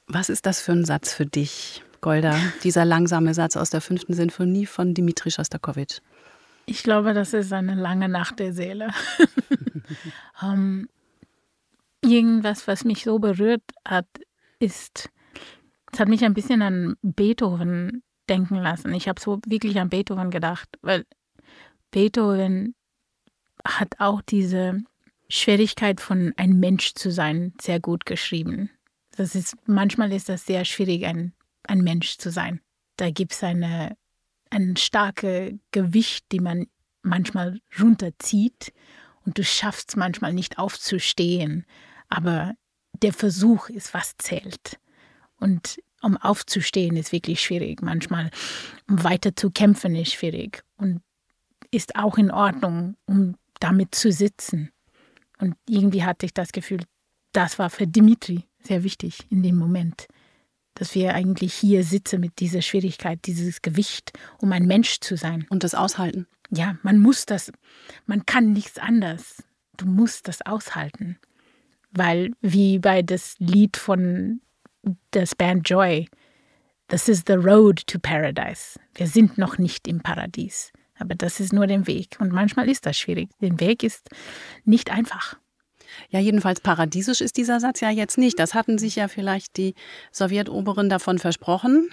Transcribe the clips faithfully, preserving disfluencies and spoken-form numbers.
Was ist das für ein Satz für dich, Golda? Dieser langsame Satz aus der fünften Sinfonie von Dmitri Schostakowitsch. Ich glaube, das ist eine lange Nacht der Seele. um, irgendwas, was mich so berührt hat, ist, es hat mich ein bisschen an Beethoven denken lassen. Ich habe so wirklich an Beethoven gedacht, weil Beethoven hat auch diese Schwierigkeit von ein Mensch zu sein sehr gut geschrieben. Das ist, manchmal ist das sehr schwierig, ein, ein Mensch zu sein. Da gibt es eine, ein starkes Gewicht, die man manchmal runterzieht und du schaffst es manchmal nicht aufzustehen. Aber der Versuch ist, was zählt. Und um aufzustehen ist wirklich schwierig. Manchmal, um weiter zu kämpfen, ist schwierig. Und ist auch in Ordnung, um damit zu sitzen. Und irgendwie hatte ich das Gefühl, das war für Dmitri sehr wichtig in dem Moment, dass wir eigentlich hier sitzen mit dieser Schwierigkeit, dieses Gewicht, um ein Mensch zu sein. Und das aushalten. Ja, man muss das, man kann nichts anderes. Du musst das aushalten. Weil, wie bei das Lied von der Band Joy, this is the road to paradise. Wir sind noch nicht im Paradies, aber das ist nur der Weg. Und manchmal ist das schwierig. Der Weg ist nicht einfach. Ja, jedenfalls paradiesisch ist dieser Satz ja jetzt nicht. Das hatten sich ja vielleicht die Sowjetoberen davon versprochen.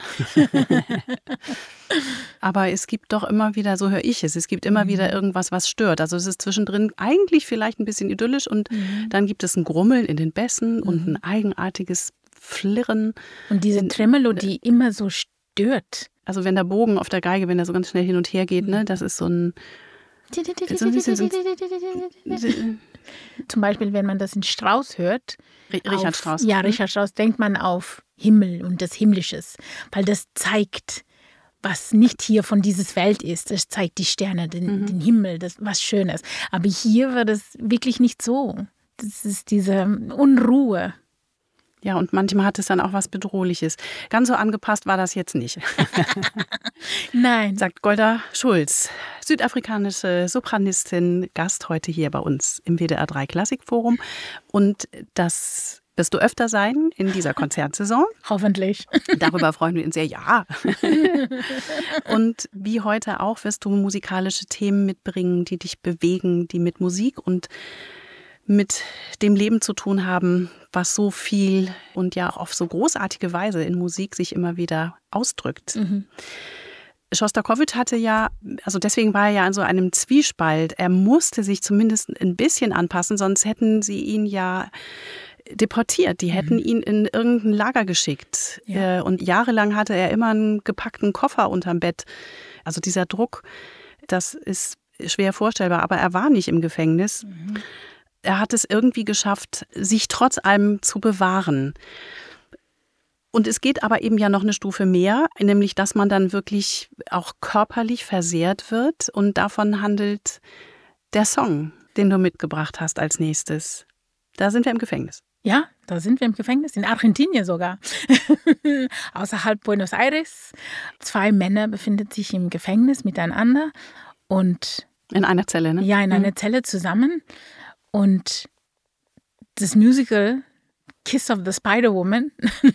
Aber es gibt doch immer wieder, so höre ich es, es gibt immer mhm. wieder irgendwas, was stört. Also es ist zwischendrin eigentlich vielleicht ein bisschen idyllisch und mhm. dann gibt es ein Grummeln in den Bässen mhm. und ein eigenartiges Flirren. Und diese Tremolo, die immer so stört. Also wenn der Bogen auf der Geige, wenn der so ganz schnell hin und her geht, ne, das ist so ein... So ein bisschen so ein Zum Beispiel, wenn man das in Strauss hört. Richard auf, Strauss. Ja, Richard Strauss, denkt man auf Himmel und das Himmlisches. Weil das zeigt, was nicht hier von dieses Welt ist. Das zeigt die Sterne, den, mhm. den Himmel, das was Schönes. Aber hier war das wirklich nicht so. Das ist diese Unruhe. Ja, und manchmal hat es dann auch was Bedrohliches. Ganz so angepasst war das jetzt nicht. Nein. Sagt Golda Schulz, südafrikanische Sopranistin, Gast heute hier bei uns im W D R drei Klassikforum. Und das wirst du öfter sein in dieser Konzertsaison. Hoffentlich. Darüber freuen wir uns sehr, ja. Und wie heute auch wirst du musikalische Themen mitbringen, die dich bewegen, die mit Musik und mit dem Leben zu tun haben, was so viel und ja auch auf so großartige Weise in Musik sich immer wieder ausdrückt. Mhm. Schostakowitsch hatte ja, also deswegen war er ja in so einem Zwiespalt. Er musste sich zumindest ein bisschen anpassen, sonst hätten sie ihn ja deportiert. Die hätten mhm. ihn in irgendein Lager geschickt. Ja. Und jahrelang hatte er immer einen gepackten Koffer unterm Bett. Also dieser Druck, das ist schwer vorstellbar. Aber er war nicht im Gefängnis. Mhm. Er hat es irgendwie geschafft, sich trotz allem zu bewahren. Und es geht aber eben ja noch eine Stufe mehr, nämlich dass man dann wirklich auch körperlich versehrt wird. Und davon handelt der Song, den du mitgebracht hast als nächstes. Da sind wir im Gefängnis. Ja, da sind wir im Gefängnis, in Argentinien sogar. Außerhalb Buenos Aires. Zwei Männer befinden sich im Gefängnis miteinander. Und in einer Zelle, ne? Ja, in einer mhm. Zelle zusammen. Und das Musical Kiss of the Spider-Woman,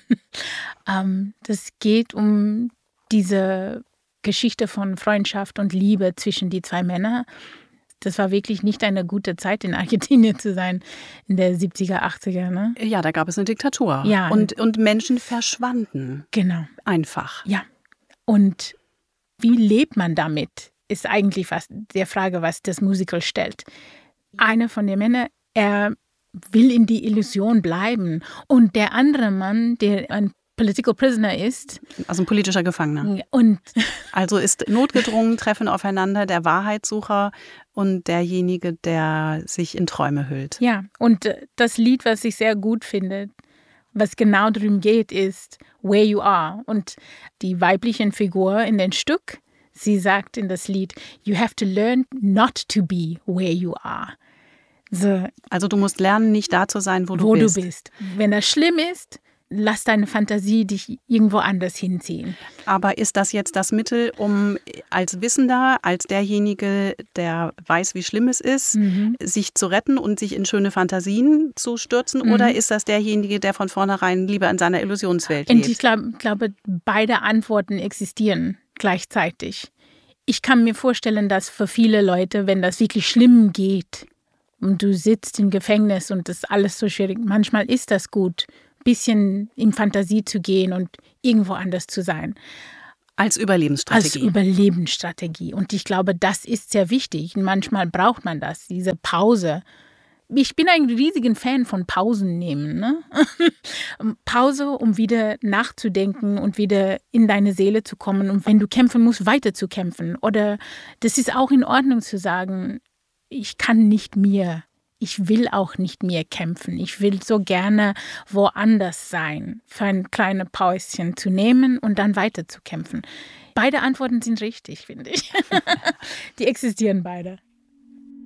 ähm, das geht um diese Geschichte von Freundschaft und Liebe zwischen die zwei Männern. Das war wirklich nicht eine gute Zeit, in Argentinien zu sein, in der siebziger, achtziger. Ne? Ja, da gab es eine Diktatur. Ja. Und, und Menschen verschwanden. Genau. Einfach. Ja. Und wie lebt man damit, ist eigentlich was der Frage, was das Musical stellt. Einer von den Männern, er will in die Illusion bleiben. Und der andere Mann, der ein Political Prisoner ist. Also ein politischer Gefangener. Und also ist notgedrungen, treffen aufeinander der Wahrheitssucher und derjenige, der sich in Träume hüllt. Ja, und das Lied, was ich sehr gut finde, was genau darum geht, ist Where You Are. Und die weibliche Figur in dem Stück, sie sagt in das Lied, You have to learn not to be where you are. So, also du musst lernen, nicht da zu sein, wo du wo bist. Wo du bist. Wenn das schlimm ist, lass deine Fantasie dich irgendwo anders hinziehen. Aber ist das jetzt das Mittel, um als Wissender, als derjenige, der weiß, wie schlimm es ist, mhm. sich zu retten und sich in schöne Fantasien zu stürzen? Mhm. Oder ist das derjenige, der von vornherein lieber in seiner Illusionswelt lebt? Und ich glaube, glaube, beide Antworten existieren gleichzeitig. Ich kann mir vorstellen, dass für viele Leute, wenn das wirklich schlimm geht und du sitzt im Gefängnis und das ist alles so schwierig, manchmal ist das gut, ein bisschen in Fantasie zu gehen und irgendwo anders zu sein. Als Überlebensstrategie. Als Überlebensstrategie. Und ich glaube, das ist sehr wichtig. Manchmal braucht man das, diese Pause. Ich bin ein riesiger Fan von Pausen nehmen. Ne? Pause, um wieder nachzudenken und wieder in deine Seele zu kommen. Und wenn du kämpfen musst, weiter zu kämpfen. Oder das ist auch in Ordnung zu sagen, ich kann nicht mehr, ich will auch nicht mehr kämpfen. Ich will so gerne woanders sein, für ein kleines Päuschen zu nehmen und dann weiter zu kämpfen. Beide Antworten sind richtig, finde ich. Die existieren beide.